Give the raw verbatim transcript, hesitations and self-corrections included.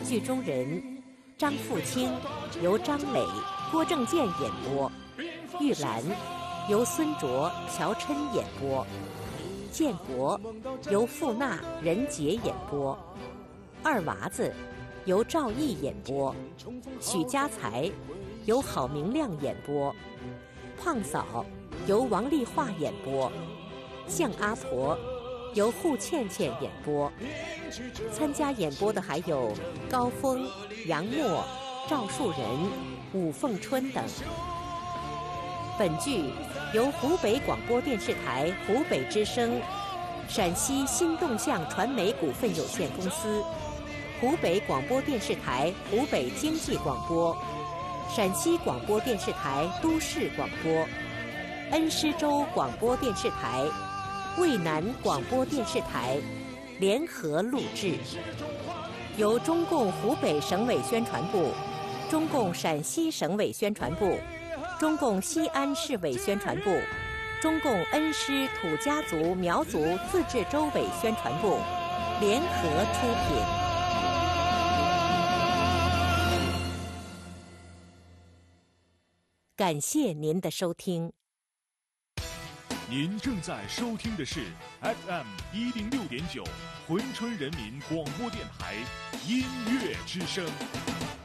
剧中人张富清由张磊、郭正健演播，玉兰由孙卓、乔琛演播，建国由傅娜、任杰演播，二娃子由赵毅演播，许家财由郝明亮演播，胖嫂由王丽华演播，向阿婆由户倩倩演播。参加演播的还有高峰、杨默、赵树人、武凤春等。本剧由湖北广播电视台湖北之声、陕西新动向传媒股份有限公司、湖北广播电视台湖北经济广播、陕西广播电视台都市广播、恩施州广播电视台、渭南广播电视台联合录制，由中共湖北省委宣传部、中共陕西省委宣传部、中共西安市委宣传部、中共恩施土家族苗族自治州委宣传部联合出品。感谢您的收听。 您正在收听的是 F M 一零六点九，珲春人民广播电台音乐之声。